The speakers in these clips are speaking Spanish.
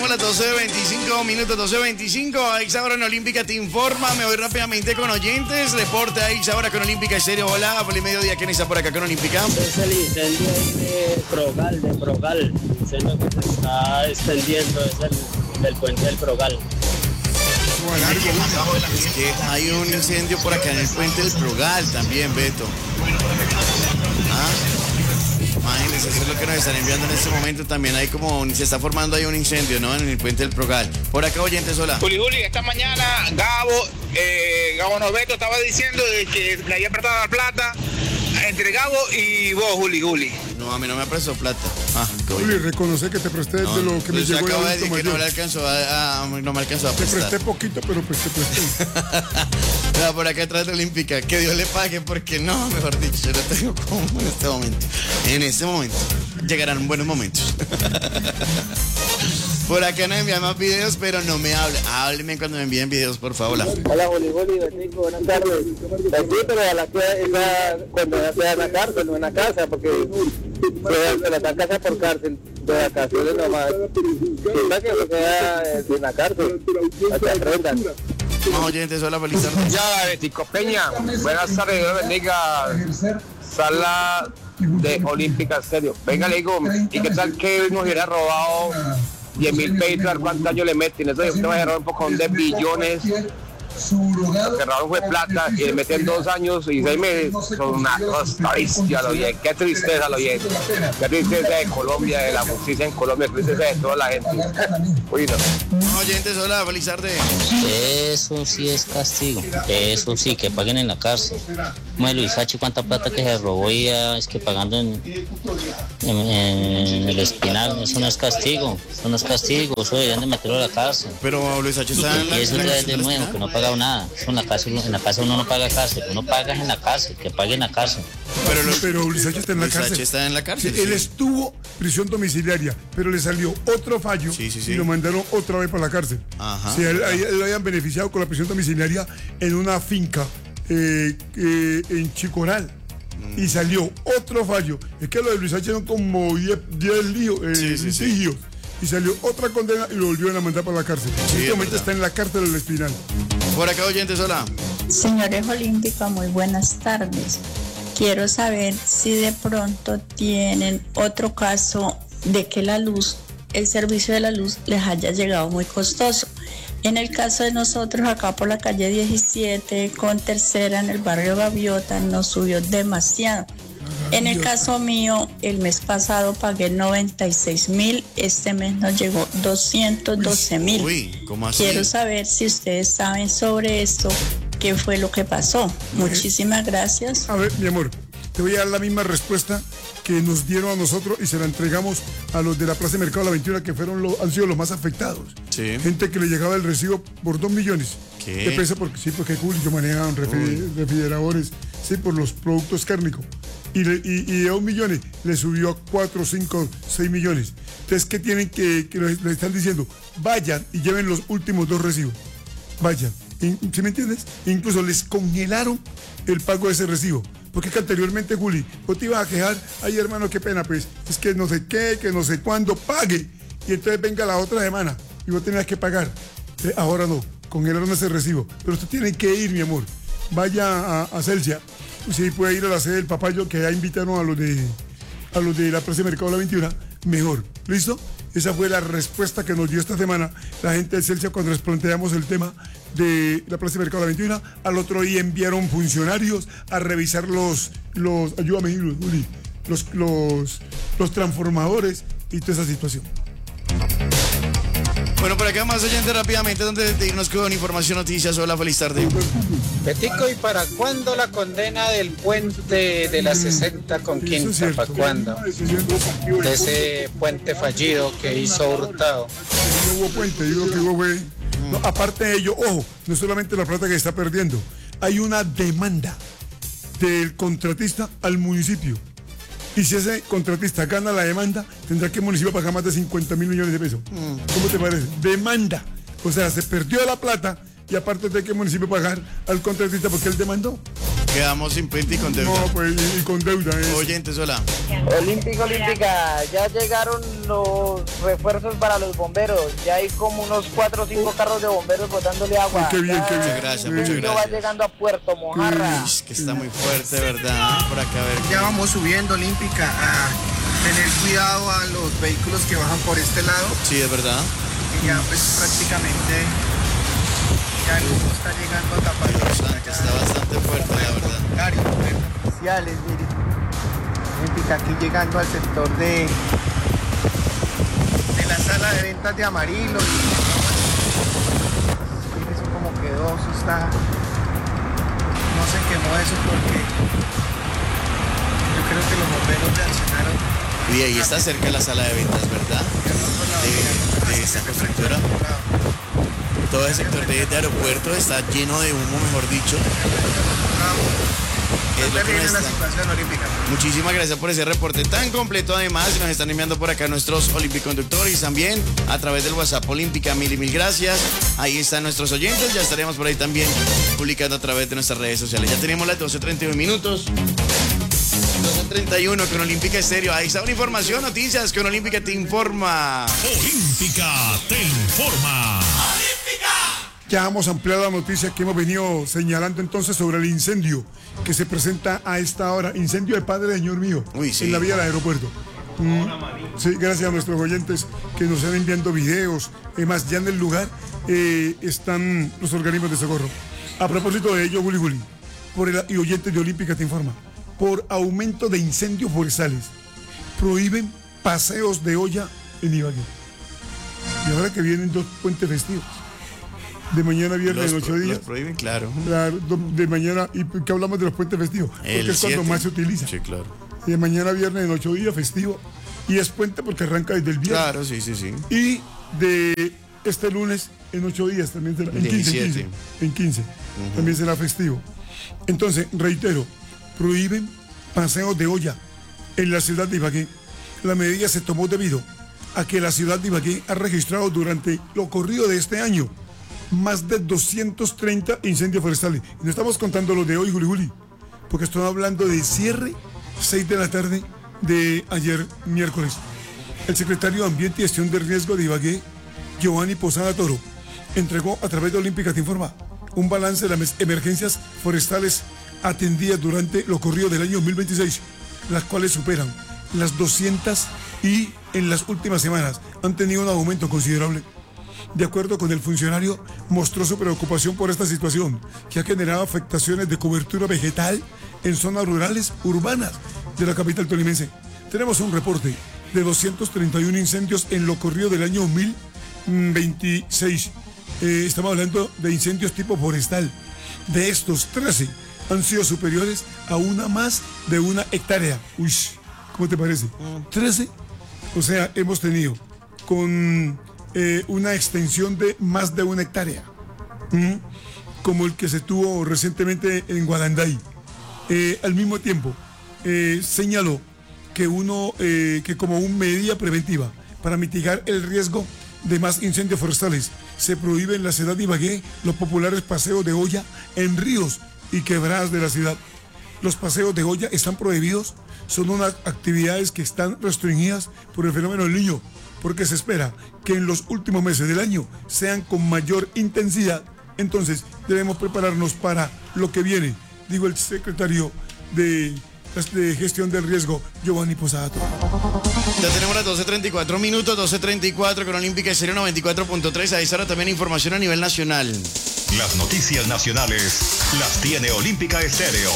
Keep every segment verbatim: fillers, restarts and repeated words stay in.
las doce veinticinco minutos, doce veinticinco. A esta hora en Olímpica te informa. Me voy rápidamente con oyentes. Reporte a esta hora con Olímpica Estéreo. Hola, feliz mediodía. ¿Quién está por acá con Olímpica? Es el incendio de Progal, de Progal. El incendio que se está extendiendo es el del puente del Progal. Es que hay un incendio por acá en el puente del Progal también, Beto. ¿Ah? Imagínense, eso es lo que nos están enviando en este momento. También hay como, se está formando ahí un incendio, ¿no? En el puente del Progal. Por acá, oyentes, hola. Juli, Juli, esta mañana Gabo, eh, Gabo Norberto estaba diciendo de que le había prestado la plata entre Gabo y vos, Juli, Juli. No, a mí no me prestó plata. Ah, Juli, reconoce que te presté no, de lo que me llegó acabo de de decir que no, le alcanzó a, a, no me alcanzó a prestar. Te presté poquito, pero pues te presté. Pero por acá atrás de Olímpica, que Dios le pague, porque no, mejor dicho, yo no tengo como en este momento. En este momento llegarán buenos momentos. Por acá no envían más videos, pero no me hablen. Háblenme cuando me envíen videos, por favor. Hola, Juli, Juli, Betico, buenas tardes. Sí, pero a la que esa, cuando ya sea en la cárcel, no en la casa, porque se la dan casa por cárcel, de vacaciones nomás. Quizá que se queda en la cárcel, hasta aprendan. No, oyentes, hola, feliz tarde. Ya, Betico Peña, buenas tardes, Dios bendiga. Sala de Olímpica Estéreo. Venga, le digo, ¿y qué tal que nos hubiera robado diez mil pesos? ¿Cuántos años le meten? Eso te va a robar un poco de billones. Lo que robaron fue plata y le meten dos años y seis meses. Son una cosa bestia, lo bien. Qué tristeza, lo bien. Qué tristeza de Colombia, de la justicia en Colombia, qué tristeza de toda la gente. Oído. No, oyentes, hola, feliz tarde. Eso sí es castigo. Eso sí, que paguen en la cárcel. Bueno, Luis H, cuánta plata que se robó y ya es que pagando en, en, en el Espinal. Eso no es castigo. Eso no es castigo. Eso deberían de meterlo a la cárcel. Pero Luis H está en la y eso es de nuevo, que no paga nada. Eso en la cárcel, en la casa uno no paga cárcel, uno paga en la cárcel, que pague en la cárcel. Pero, lo, pero Luis H está en la Luis cárcel. H está en la cárcel. Sí, él sí. estuvo prisión domiciliaria, pero le salió otro fallo sí, sí, sí. y lo mandaron otra vez para la cárcel. Ajá. Sí, él, él lo habían beneficiado con la prisión domiciliaria en una finca eh, eh, en Chicoral. Mm. Y salió otro fallo. Es que lo de Luis H eran como diez líos, eh, sí, sí, sí. litigios. Y salió otra condena y lo volvieron a mandar para la cárcel. Sí, en este momento está en la cárcel del Espinal. Por acá, oyentes, hola. Señores Olímpica, muy buenas tardes. Quiero saber si de pronto tienen otro caso de que la luz, el servicio de la luz les haya llegado muy costoso. En el caso de nosotros, acá por la calle diecisiete, con Tercera, en el barrio Gaviota, nos subió demasiado. En el caso mío, el mes pasado pagué noventa y seis mil, este mes nos llegó doscientos doce mil. Uy, ¿cómo así? Quiero saber si ustedes saben sobre esto, qué fue lo que pasó. Muchísimas gracias. A ver, mi amor, te voy a dar la misma respuesta que nos dieron a nosotros y se la entregamos a los de la Plaza de Mercado de la veintiuna, que fueron los, han sido los más afectados. Sí. Gente que le llegaba el recibo por dos millones. ¿Qué? De pesos, porque sí, porque Julio manejaban refrigeradores, sí, por los productos cárnicos. Y, le, y, y de dos millones le subió a cuatro, cinco, seis millones. Entonces, ¿qué tienen que, que les, les están diciendo? Vayan y lleven los últimos dos recibos. Vayan. ¿Sí me entiendes? Incluso les congelaron el pago de ese recibo. Porque es que anteriormente, Juli, vos te ibas a quejar, ay hermano, qué pena, pues, es que no sé qué, que no sé cuándo, pague. Y entonces venga la otra semana y vos tenías que pagar. Eh, ahora no, congelaron ese recibo. Pero usted tiene que ir, mi amor. Vaya a, a Celsia. Si puede ir a la sede del Papayo, que ya invitaron a los de a los de la Plaza de Mercado de la veintiuna, mejor. ¿Listo? Esa fue la respuesta que nos dio esta semana la gente de Celsia cuando les planteamos el tema de la Plaza de Mercado de la veintiuna. Al otro día enviaron funcionarios a revisar los, los ayúdame, Juli, los, los, los transformadores y toda esa situación. Bueno, por acá más oyentes rápidamente, donde de irnos con información, noticias. Hola, feliz tarde. Betico, ¿y para cuándo la condena del puente de la sesenta con Quinta? ¿Para cuándo? De ese puente fallido que hizo Hurtado. No hubo puente, digo que hubo, güey. No, aparte de ello, ojo, no solamente la plata que está perdiendo, hay una demanda del contratista al municipio. Y si ese contratista gana la demanda, tendrá que el municipio pagar más de cincuenta mil millones de pesos. ¿Cómo te parece? Demanda. O sea, se perdió la plata y aparte de que el municipio pagar al contratista porque él demandó. Quedamos sin puente y con deuda. No, pues, y, y con deuda. Es. Oyentes, hola. Olímpica, Olímpica, ya llegaron los refuerzos para los bomberos. Ya hay como unos cuatro o cinco carros de bomberos botándole agua. Ay, qué bien, ya, qué bien. Muchas gracias, muchas el río va gracias. llegando a Puerto Mojarra. Uy, que está muy fuerte, ¿verdad? Por acá, a ver. Ya vamos subiendo, Olímpica, a tener cuidado a los vehículos que bajan por este lado. Sí, es verdad. Y ya pues prácticamente ya el mundo está llegando a tapar. Dios santo, está bastante fuerte, la verdad. Varios comerciales, mire. Olímpica, aquí llegando al sector de, de la sala de ventas de Amarillo. Y mire eso como quedó, eso está. No se quemó eso porque yo creo que los bomberos reaccionaron. Y ahí está cerca la sala de ventas, ¿verdad? De, de esta constructora. Todo el sector de, de aeropuerto está lleno de humo, mejor dicho. Es lo que nos la está- situación olímpica. Muchísimas gracias por ese reporte tan completo. Además, nos están enviando por acá nuestros Olympiconductores también a través del WhatsApp Olímpica. Mil y mil gracias. Ahí están nuestros oyentes. Ya estaremos por ahí también publicando a través de nuestras redes sociales. Ya tenemos las doce treinta y uno minutos. doce treinta y uno con Olímpica Estéreo. Ahí está una información, noticias con Olímpica te informa. Olímpica te informa. Ya hemos ampliado la noticia que hemos venido señalando entonces sobre el incendio que se presenta a esta hora. Incendio de Padre Señor mío. Uy, sí. En la vía del aeropuerto. Mm, sí, gracias a nuestros oyentes que nos están enviando videos. Además, ya en el lugar eh, están los organismos de socorro. A propósito de ello, Juli Juli, por el, y oyentes de Olímpica te informa, por aumento de incendios forestales, prohíben paseos de olla en Ibagué. Y ahora que vienen dos puentes festivos. De mañana viernes Los, en ocho pro- días. los prohíben, claro. Claro, do- de mañana, y que hablamos de los puentes festivos, porque El es cuando siete. más se utiliza. Sí, claro. Y de mañana viernes en ocho días festivo, y es puente porque arranca desde el viernes. Claro, sí, sí, sí. Y de este lunes en ocho días también será, en quince, en quince, en quince también será festivo. Entonces, reitero, prohíben paseos de olla en la ciudad de Ibagué. La medida se tomó debido a que la ciudad de Ibagué ha registrado durante lo corrido de este año más de doscientos treinta incendios forestales. Y no estamos contando los de hoy, Juli Juli, porque estoy hablando de cierre, seis de la tarde de ayer miércoles. El secretario de Ambiente y Gestión de Riesgo de Ibagué, Giovanni Posada Toro, entregó a través de Olímpica te informa un balance de las emergencias forestales atendidas durante lo corrido del año dos mil veintiséis, las cuales superan las doscientas y en las últimas semanas han tenido un aumento considerable. De acuerdo con el funcionario, mostró su preocupación por esta situación, que ha generado afectaciones de cobertura vegetal en zonas rurales urbanas de la capital tolimense. Tenemos un reporte de doscientos treinta y uno incendios en lo corrido del año dos mil veintiséis. Eh, estamos hablando de incendios tipo forestal. De estos, trece han sido superiores a una más de una hectárea. Uy, ¿cómo te parece? trece. O sea, hemos tenido con eh, una extensión de más de una hectárea, ¿Mm? como el que se tuvo recientemente en Gualanday. Eh, al mismo tiempo, eh, señaló que uno, eh, que como una medida preventiva para mitigar el riesgo de más incendios forestales, se prohíbe en la ciudad de Ibagué los populares paseos de olla en ríos y quebradas de la ciudad. Los paseos de olla están prohibidos, son unas actividades que están restringidas por el fenómeno del Niño, porque se espera que en los últimos meses del año sean con mayor intensidad. Entonces debemos prepararnos para lo que viene, digo el secretario de, de Gestión del Riesgo, Giovanni Posada Toro. Ya tenemos las doce treinta y cuatro minutos, doce treinta y cuatro con Olímpica Estéreo noventa y cuatro punto tres. Ahí estará también información a nivel nacional. Las noticias nacionales las tiene Olímpica Estéreo.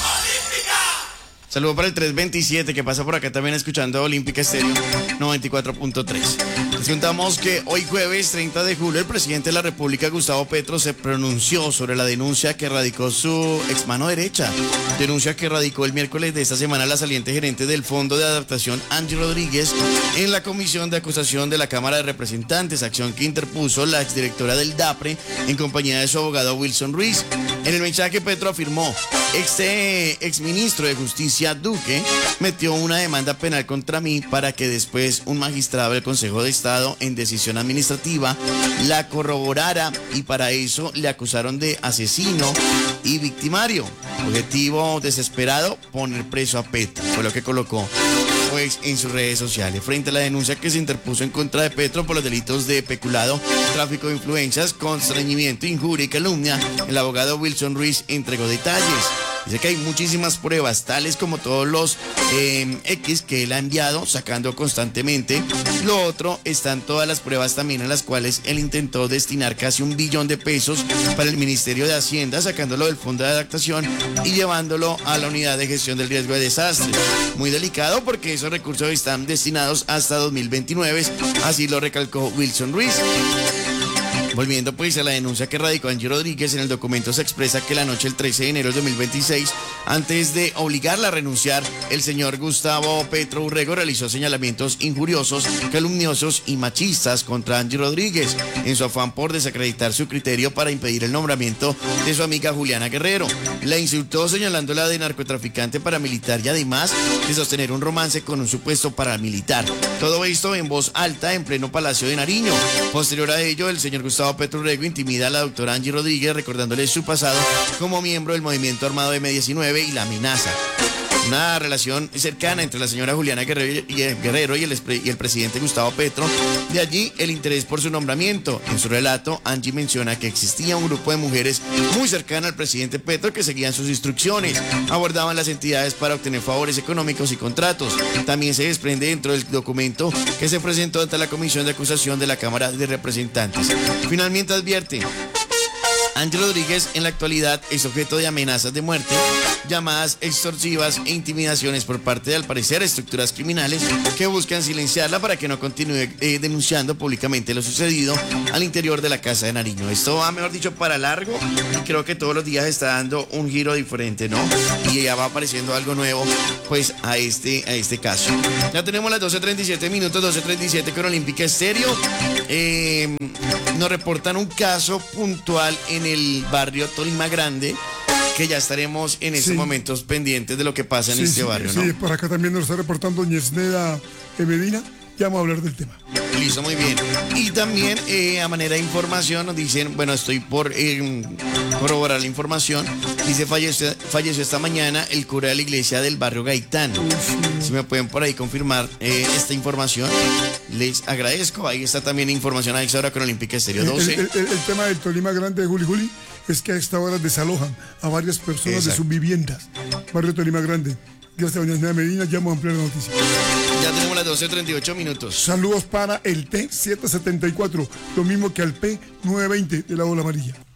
Saludo para el tres veintisiete que pasa por acá también escuchando Olímpica Estéreo noventa y cuatro punto tres. Les contamos que hoy jueves treinta de julio el presidente de la República, Gustavo Petro, se pronunció sobre la denuncia que radicó su ex mano derecha. Denuncia que radicó el miércoles de esta semana la saliente gerente del Fondo de Adaptación, Angie Rodríguez, en la Comisión de Acusación de la Cámara de Representantes, acción que interpuso la exdirectora del DAPRE en compañía de su abogado Wilson Ruiz. En el mensaje, Petro afirmó: este exministro de Justicia, Duque, metió una demanda penal contra mí para que después un magistrado del Consejo de Estado, en decisión administrativa, la corroborara, y para eso le acusaron de asesino y victimario. Objetivo desesperado, poner preso a Petro, fue lo que colocó pues en sus redes sociales, frente a la denuncia que se interpuso en contra de Petro por los delitos de peculado, tráfico de influencias, constreñimiento, injuria y calumnia. El abogado Wilson Ruiz entregó detalles. Dice que hay muchísimas pruebas, tales como todos los eh, X que él ha enviado, sacando constantemente. Lo otro, están todas las pruebas también en las cuales él intentó destinar casi un billón de pesos para el Ministerio de Hacienda, sacándolo del Fondo de Adaptación y llevándolo a la Unidad de Gestión del Riesgo de Desastres. Muy delicado porque esos recursos están destinados hasta dos mil veintinueve, así lo recalcó Wilson Ruiz. Volviendo pues a la denuncia que radicó Angie Rodríguez, en el documento se expresa que la noche del trece de enero de dos mil veintiséis, antes de obligarla a renunciar, el señor Gustavo Petro Urrego realizó señalamientos injuriosos, calumniosos y machistas contra Angie Rodríguez, en su afán por desacreditar su criterio para impedir el nombramiento de su amiga Juliana Guerrero. La insultó señalándola de narcotraficante paramilitar y además de sostener un romance con un supuesto paramilitar. Todo esto en voz alta en pleno Palacio de Nariño. Posterior a ello, el señor Gustavo Petro Urrego intimida a la doctora Angie Rodríguez recordándole su pasado como miembro del movimiento armado eme diecinueve y la amenaza. Una relación cercana entre la señora Juliana Guerrero y el, Guerrero y el, y el presidente Gustavo Petro. De allí el interés por su nombramiento. En su relato, Angie menciona que existía un grupo de mujeres muy cercana al presidente Petro que seguían sus instrucciones, abordaban las entidades para obtener favores económicos y contratos. También se desprende dentro del documento que se presentó ante la Comisión de Acusación de la Cámara de Representantes. Finalmente advierte: Angie Rodríguez en la actualidad es objeto de amenazas de muerte, llamadas extorsivas e intimidaciones por parte de, al parecer, estructuras criminales que buscan silenciarla para que no continúe eh, denunciando públicamente lo sucedido al interior de la Casa de Nariño. Esto va, mejor dicho, para largo y creo que todos los días está dando un giro diferente, ¿no? Y ya va apareciendo algo nuevo, pues, a este, a este caso. Ya tenemos las doce treinta y siete minutos, doce treinta y siete con Olímpica Estéreo. Eh, nos reportan un caso puntual en el barrio Tolima Grande, que ya estaremos en estos sí. momentos pendientes de lo que pasa en sí, este sí, barrio, sí, ¿no? Sí, por acá también nos está reportando Ñesneda Medina. Ya vamos a hablar del tema. Listo, muy bien. Y también eh, a manera de información nos dicen, bueno, estoy por eh, corroborar la información. Dice, falleció, falleció esta mañana el cura de la iglesia del barrio Gaitán. Sí. Si me pueden por ahí confirmar eh, esta información, les agradezco. Ahí está también información a esta hora con Olímpica Estéreo doce. El, el, el, el tema del Tolima Grande de Juli Juli es que a esta hora desalojan a varias personas Exacto. de sus viviendas. Barrio Tolima Grande. Gracias a doña Ñesneda Medina, ya vamos a ampliar la noticia. Ya tenemos las doce treinta y ocho minutos. Saludos para el T setecientos setenta y cuatro, lo mismo que al P novecientos veinte de la ola amarilla.